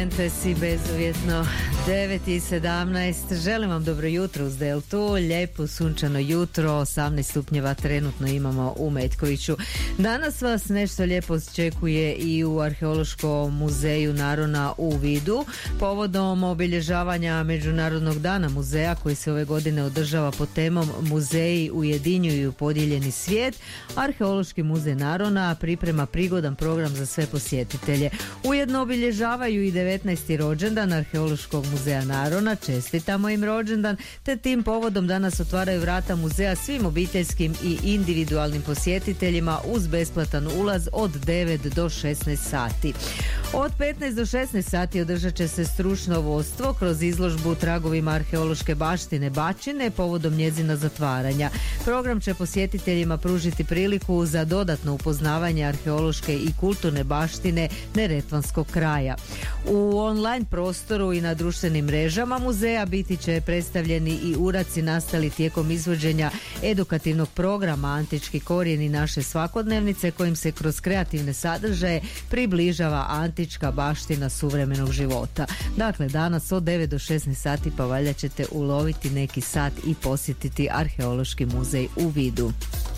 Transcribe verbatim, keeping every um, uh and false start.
Si bezuvjetno devet i sedamnaest. Želim vam dobro jutro uz Deltu. Lijepo sunčano jutro, osamnaest stupnjeva trenutno imamo u Metkoviću. Danas vas nešto lijepo očekuje i u Arheološkom muzeju Narona u Vidu povodom obilježavanja Međunarodnog dana muzeja koji se ove godine održava pod temom Muzeji ujedinjuju podijeljeni svijet. Arheološki muzej Narona priprema prigodan program za sve posjetitelje. Ujedno obilježavaju i devetnaesti rođendan Arheološkog muzeja Narona, čestitamo im rođendan, te tim povodom danas otvaraju vrata muzeja svim obiteljskim i individualnim posjetiteljima uz besplatan ulaz od devet do šesnaest sati. Od petnaest do šesnaest sati održat će se stručno vodstvo kroz izložbu tragovima arheološke baštine Bačine povodom njezina zatvaranja. Program će posjetiteljima pružiti priliku za dodatno upoznavanje arheološke i kulturne baštine Neretvanskog kraja. U online prostoru i na društvenim mrežama muzeja biti će predstavljeni i uraci nastali tijekom izvođenja edukativnog programa Antički korijeni naše svakodnevnice kojim se kroz kreativne sadržaje približava antička baština suvremenog života. Dakle, danas od devet do šesnaest sati pa valjda ćete uloviti neki sat i posjetiti Arheološki muzej u Vidu.